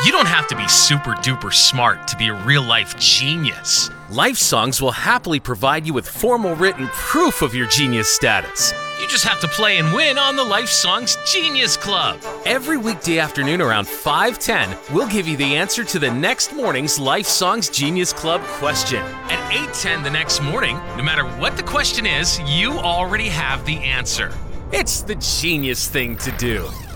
You don't have to be super duper smart to be a real life genius. Life Songs will happily provide you with formal written proof of your genius status. You just have to play and win on the Life Songs Genius Club. Every weekday afternoon around 5:10, we'll give you the answer to the next morning's Life Songs Genius Club question. At 8:10 the next morning, no matter what the question is, you already have the answer. It's the genius thing to do.